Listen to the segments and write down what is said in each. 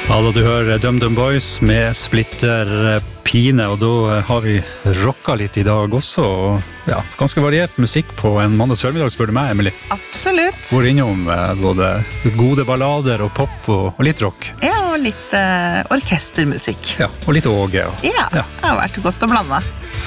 Ja, da du hører DumDum Boys med Splitter Pine, og da har vi rocka litt i dag også, og ja, ganske variert musikk på en mandags formiddag, spør du meg, Emily. Absolutt. Hvor innom både gode ballader og pop og litt rock. Ja, og litt orkestermusikk. Ja, og litt Åge. Ja, det har vært godt å blande.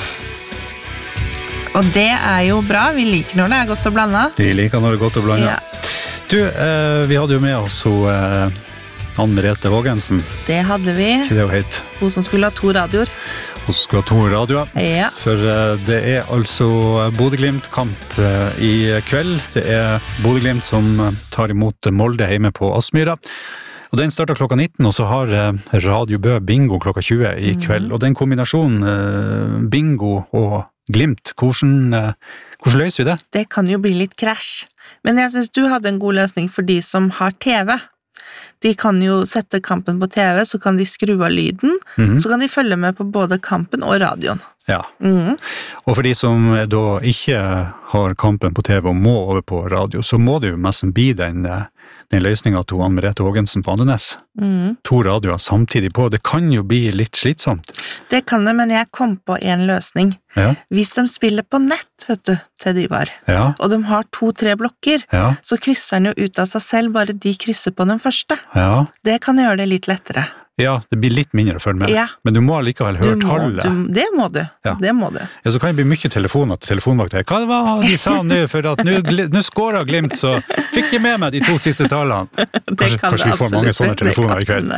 Og det er jo bra, vi liker når det er godt å blande. Vi liker når det er godt å blande. Ja. Du, vi hadde jo med oss Ann Merete Vågensen. Det hadde vi. Ikke det hun het? Hun som skulle ha 2 radioer. Hun skulle ha 2 radioer. Ja. For det er altså Bodø-Glimt-kamp i kveld. Det er Bodø-Glimt som tar imot Molde hjemme på Aspmyra. Og den starter klokka 19, og så har Radio Bø bingo klokka 20 i kveld. Og den kombinasjonen bingo og Glimt, hvordan løser vi det? Det kan jo bli litt krasj. Men jeg synes du hadde en god løsning for de som har TV. De kan jo sette kampen på TV, så kan de skru av lyden, så kan de følge med på både kampen og radioen. Ja, og for de som da ikke har kampen på TV og må over på radio, så må det jo nesten bli den løsningen til Ann Merete Vågensen på Andenes. 2 radioer samtidig på, det kan jo bli litt slitsomt. Det kan det, men jeg kom på en løsning. Ja. Hvis de spiller på nett, vet du, til de var, og de har 2-3 blokker, så krysser den jo ut av seg selv, bare de krysser på den første. Ja. Det kan gjøre det litt lettere. Ja, det blir litt mindre å følge med. Ja. Men du må likevel høre tallet. Det må du. Ja. Det må du. Ja, så kan det bli mye telefoner til telefonvakter. Hva var de sa nå? For at nå skåret Glimt, så fikk jeg med meg de 2 siste tallene. Kanskje vi får mange sånne telefoner i kveld.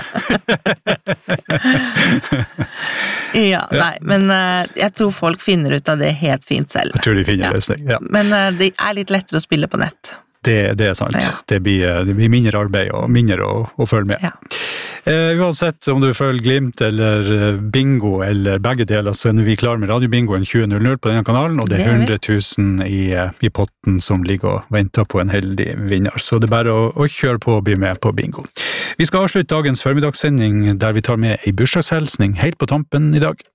Ja, nei, men jeg tror folk finner ut av det helt fint selv. Jeg tror de finner løsning, ja. Men det er litt lettere å spille på nett. Det er sant. Ja. Det blir mindre arbeid og mindre å følge med. Ja. Uansett om du følger Glimt eller bingo eller begge deler, så er vi klar med radiobingoen 20.00 på denne kanalen, og det er 100 000 i potten som ligger og venter på en heldig vinner. Så det er bare å kjøre på og bli med på bingo. Vi skal avslutte dagens formidagssending der vi tar med en bursdagshelsning helt på tampen i dag.